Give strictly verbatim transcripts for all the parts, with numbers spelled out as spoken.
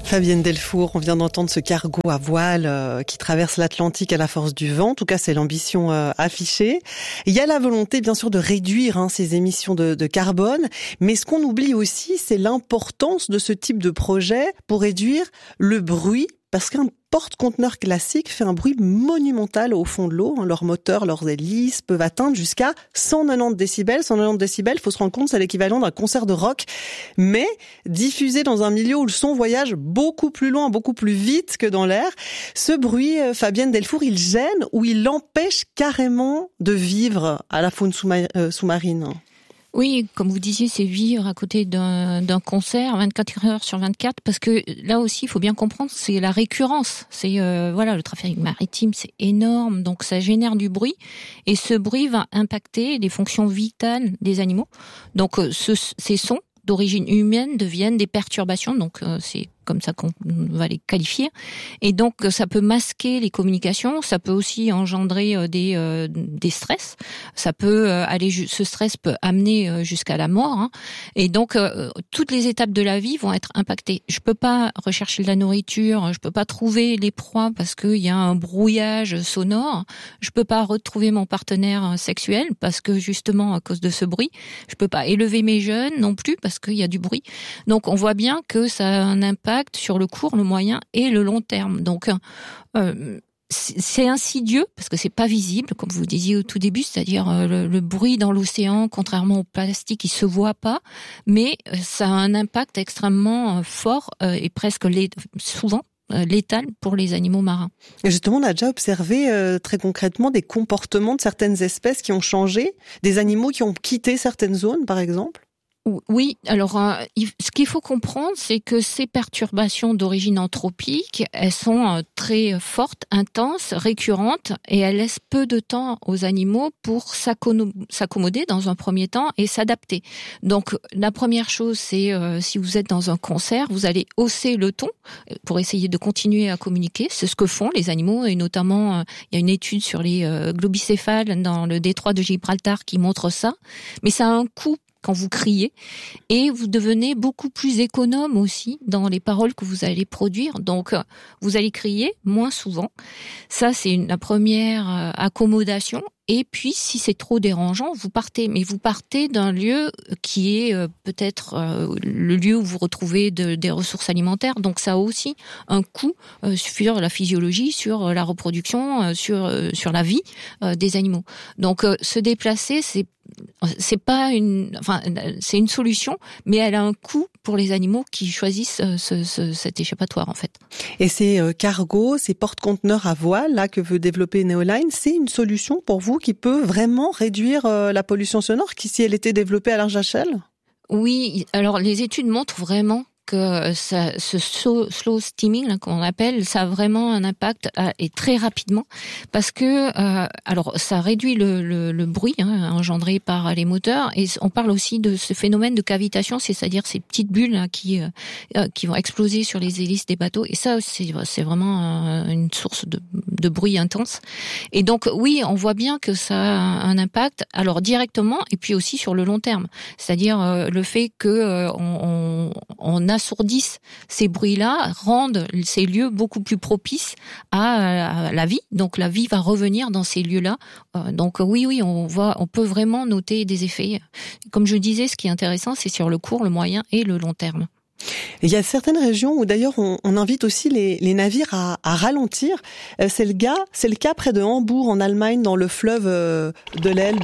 Fabienne Delfour, on vient d'entendre ce cargo à voile euh, qui traverse l'Atlantique à la force du vent. En tout cas, c'est l'ambition euh, affichée. Il y a la volonté, bien sûr, de réduire hein, ces émissions de, de carbone. Mais ce qu'on oublie aussi, c'est l'importance de ce type de projet pour réduire le bruit. Parce qu'un porte-conteneur classique fait un bruit monumental au fond de l'eau. Leurs moteurs, leurs hélices peuvent atteindre jusqu'à cent quatre-vingt-dix décibels. cent quatre-vingt-dix décibels, il faut se rendre compte, c'est l'équivalent d'un concert de rock. Mais diffusé dans un milieu où le son voyage beaucoup plus loin, beaucoup plus vite que dans l'air. Ce bruit, Fabienne Delfour, il gêne ou il empêche carrément de vivre à la faune sous-marine. Oui, comme vous disiez, c'est vivre à côté d'un, d'un concert vingt-quatre heures sur vingt-quatre, parce que là aussi, il faut bien comprendre, c'est la récurrence. C'est euh, voilà, le trafic maritime, c'est énorme, donc ça génère du bruit, et ce bruit va impacter les fonctions vitales des animaux. Donc ce, ces sons d'origine humaine deviennent des perturbations, donc euh, c'est comme ça qu'on va les qualifier. Et donc, ça peut masquer les communications, ça peut aussi engendrer des, euh, des stress. Ça peut aller, ce stress peut amener jusqu'à la mort. Hein. Et donc, euh, toutes les étapes de la vie vont être impactées. Je peux pas rechercher de la nourriture, je peux pas trouver les proies parce qu'il y a un brouillage sonore. Je peux pas retrouver mon partenaire sexuel parce que justement, à cause de ce bruit, je peux pas élever mes jeunes non plus parce qu'il y a du bruit. Donc, on voit bien que ça a un impact sur le court, le moyen et le long terme. Donc, euh, c'est insidieux parce que c'est pas visible, comme vous disiez au tout début, c'est-à-dire euh, le, le bruit dans l'océan, contrairement au plastique, il se voit pas, mais ça a un impact extrêmement fort euh, et presque lé- souvent euh, létal pour les animaux marins. Et justement, on a déjà observé euh, très concrètement des comportements de certaines espèces qui ont changé, des animaux qui ont quitté certaines zones, par exemple. Oui, alors euh, ce qu'il faut comprendre, c'est que ces perturbations d'origine anthropique, elles sont euh, très fortes, intenses, récurrentes, et elles laissent peu de temps aux animaux pour s'accommoder dans un premier temps et s'adapter. Donc la première chose, c'est euh, si vous êtes dans un concert, vous allez hausser le ton pour essayer de continuer à communiquer. C'est ce que font les animaux, et notamment, euh, il y a une étude sur les euh, globicéphales dans le détroit de Gibraltar qui montre ça, mais ça a un coût quand vous criez, et vous devenez beaucoup plus économe aussi dans les paroles que vous allez produire. Donc, vous allez crier moins souvent. Ça, c'est une, la première euh, accommodation. Et puis, si c'est trop dérangeant, vous partez. Mais vous partez d'un lieu qui est euh, peut-être euh, le lieu où vous retrouvez de, des ressources alimentaires. Donc, ça a aussi un coût euh, sur la physiologie, sur la reproduction, euh, sur euh, sur la vie euh, des animaux. Donc, euh, se déplacer, c'est c'est pas une, enfin, c'est une solution, mais elle a un coût pour les animaux qui choisissent ce, ce, cet échappatoire, en fait. Et ces euh, cargos, ces porte-conteneurs à voile, là, que veut développer Neoline, c'est une solution pour vous qui peut vraiment réduire euh, la pollution sonore, qui, si elle était développée à large échelle? Oui, alors les études montrent vraiment que ça, ce slow, slow steaming là, qu'on appelle, ça a vraiment un impact euh, et très rapidement, parce que euh, alors ça réduit le, le, le bruit hein, engendré par les moteurs, et on parle aussi de ce phénomène de cavitation, c'est-à-dire ces petites bulles là, qui euh, qui vont exploser sur les hélices des bateaux, et ça c'est c'est vraiment euh, une source de, de bruit intense. Et donc oui, on voit bien que ça a un impact, alors directement et puis aussi sur le long terme, c'est-à-dire euh, le fait que euh, on, on, on a assourdissent ces bruits-là, rendent ces lieux beaucoup plus propices à, à la vie. Donc la vie va revenir dans ces lieux-là. Euh, donc oui, oui, on voit, on peut vraiment noter des effets. Comme je disais, ce qui est intéressant, c'est sur le court, le moyen et le long terme. Il y a certaines régions où d'ailleurs on, on invite aussi les, les navires à, à ralentir. Euh, c'est le cas, c'est le cas près de Hambourg en Allemagne, dans le fleuve euh, de l'Elbe.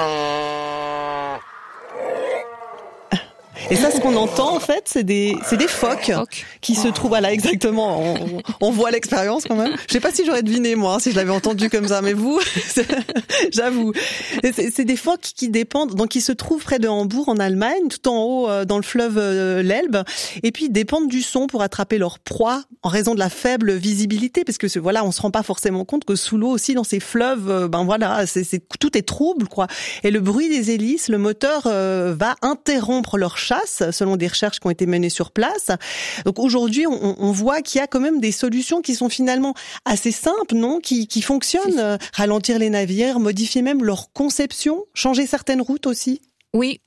Et ça, ce qu'on entend, en fait, c'est des, c'est des phoques qui se trouvent, voilà, exactement. On, on voit l'expérience quand même. Je sais pas si j'aurais deviné, moi, si je l'avais entendu comme ça, mais vous, j'avoue. C'est, c'est des phoques qui dépendent, donc qui se trouvent près de Hambourg, en Allemagne, tout en haut, dans le fleuve l'Elbe. Et puis, ils dépendent du son pour attraper leur proie en raison de la faible visibilité, parce que, voilà, on se rend pas forcément compte que sous l'eau aussi, dans ces fleuves, ben voilà, c'est, c'est, tout est trouble, quoi. Et le bruit des hélices, le moteur, euh, va interrompre leur chasse, selon des recherches qui ont été menées sur place. Donc aujourd'hui, on, on voit qu'il y a quand même des solutions qui sont finalement assez simples, non, qui, qui fonctionnent. Euh, ralentir les navires, modifier même leur conception, changer certaines routes aussi. Oui,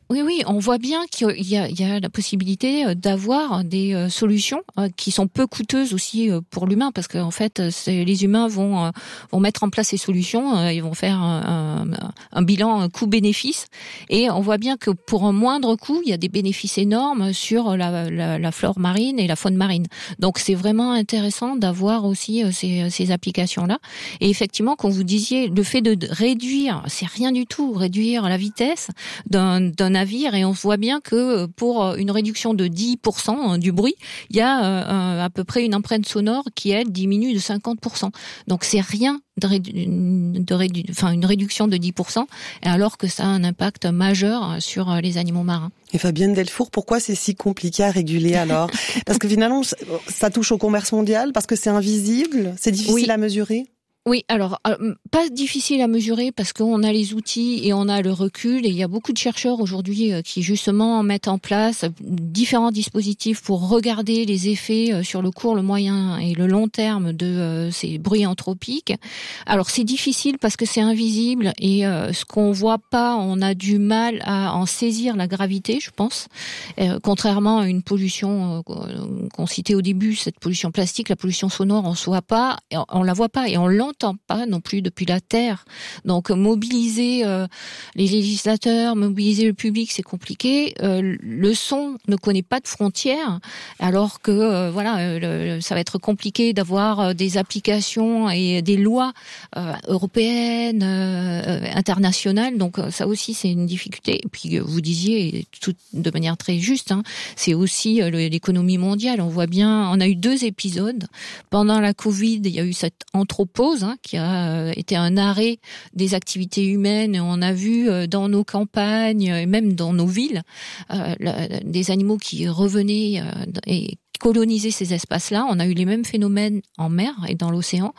Oui, oui, on voit bien qu'il y a, il y a la possibilité d'avoir des solutions qui sont peu coûteuses aussi pour l'humain, parce qu'en fait, c'est, les humains vont vont mettre en place ces solutions, ils vont faire un, un, un bilan un coût-bénéfice, et on voit bien que pour un moindre coût, il y a des bénéfices énormes sur la, la, la flore marine et la faune marine. Donc c'est vraiment intéressant d'avoir aussi ces, ces applications-là. Et effectivement, quand vous disiez le fait de réduire, c'est rien du tout, réduire la vitesse d'un, d'un navire, et on voit bien que pour une réduction de dix pour cent du bruit, il y a euh, à peu près une empreinte sonore qui, elle, diminue de cinquante pour cent. Donc c'est rien de, rédu- de rédu- enfin, une réduction de dix pour cent, alors que ça a un impact majeur sur les animaux marins. Et Fabienne Delfour, pourquoi c'est si compliqué à réguler alors ? Parce que finalement, ça touche au commerce mondial, parce que c'est invisible, c'est difficile oui. à mesurer ? Oui, alors, euh, pas difficile à mesurer parce qu'on a les outils et on a le recul, et il y a beaucoup de chercheurs aujourd'hui euh, qui justement mettent en place différents dispositifs pour regarder les effets euh, sur le court, le moyen et le long terme de euh, ces bruits anthropiques. Alors c'est difficile parce que c'est invisible, et euh, ce qu'on voit pas, on a du mal à en saisir la gravité, je pense. Euh, contrairement à une pollution euh, qu'on citait au début, cette pollution plastique, la pollution sonore, on se voit pas, on la voit pas et on l'entend pas non plus depuis la Terre. Donc mobiliser euh, les législateurs, mobiliser le public, c'est compliqué. Euh, le son ne connaît pas de frontières, alors que euh, voilà, euh, le, ça va être compliqué d'avoir euh, des applications et des lois euh, européennes, euh, internationales. Donc ça aussi c'est une difficulté. Et puis vous disiez tout de manière très juste, hein, c'est aussi euh, l'économie mondiale. On voit bien, on a eu deux épisodes pendant la Covid. Il y a eu cette anthropose, hein, qui a été un arrêt des activités humaines. On a vu dans nos campagnes et même dans nos villes euh, des animaux qui revenaient euh, et coloniser ces espaces-là. On a eu les mêmes phénomènes en mer et dans l'océan.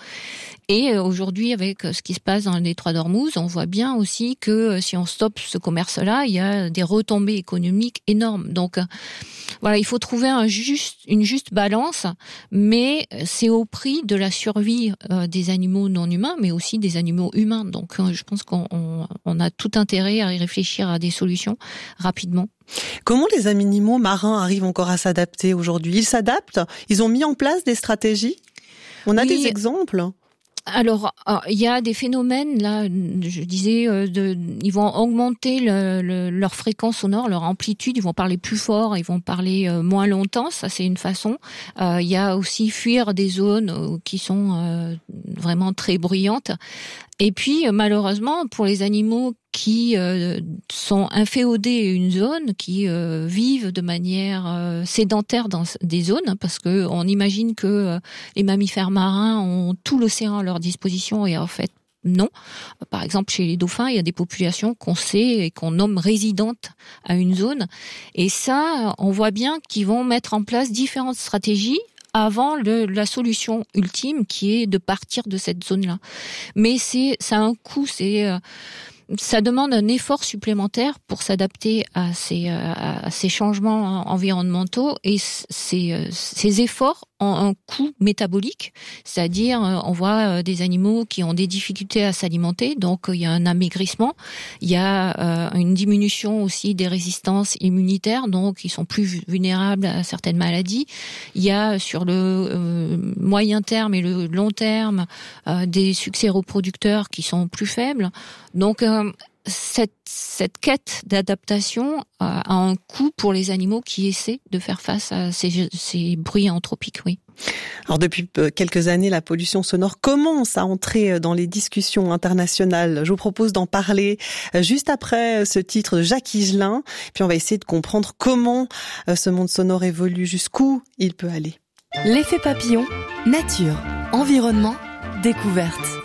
Et aujourd'hui, avec ce qui se passe dans le détroit d'Ormuz, on voit bien aussi que si on stoppe ce commerce-là, il y a des retombées économiques énormes. Donc voilà, il faut trouver un juste, une juste balance, mais c'est au prix de la survie des animaux non humains, mais aussi des animaux humains. Donc je pense qu'on on, on a tout intérêt à y réfléchir à des solutions rapidement. Comment les animaux marins arrivent encore à s'adapter aujourd'hui ? Ils s'adaptent ? Ils ont mis en place des stratégies ? On a oui. des exemples ? Alors, il y a des phénomènes, là, je disais, euh, de, ils vont augmenter le, le, leur fréquence sonore, leur amplitude, ils vont parler plus fort, ils vont parler euh, moins longtemps, ça c'est une façon. Euh, il y a aussi fuir des zones euh, qui sont euh, vraiment très bruyantes. Et puis, malheureusement, pour les animaux qui euh, sont inféodés à une zone, qui euh, vivent de manière euh, sédentaire dans des zones, parce que on imagine que euh, les mammifères marins ont tout l'océan à leur disposition, et en fait, non. Par exemple, chez les dauphins, il y a des populations qu'on sait et qu'on nomme résidentes à une zone. Et ça, on voit bien qu'ils vont mettre en place différentes stratégies avant le, la solution ultime qui est de partir de cette zone-là. Mais c'est, ça a un coût, c'est, euh, ça demande un effort supplémentaire pour s'adapter à ces, à ces changements environnementaux, et ces, ces efforts ont un coût métabolique, c'est-à-dire on voit des animaux qui ont des difficultés à s'alimenter, donc il y a un amaigrissement, il y a une diminution aussi des résistances immunitaires, donc ils sont plus vulnérables à certaines maladies. Il y a sur le euh, moyen terme et le long terme euh, des succès reproducteurs qui sont plus faibles. Donc euh, cette, cette quête d'adaptation a un coût pour les animaux qui essaient de faire face à ces, ces bruits anthropiques, oui. Alors depuis quelques années, la pollution sonore commence à entrer dans les discussions internationales. Je vous propose d'en parler juste après ce titre de Jacques Higelin. Puis on va essayer de comprendre comment ce monde sonore évolue, jusqu'où il peut aller. L'effet papillon, nature, environnement, découverte.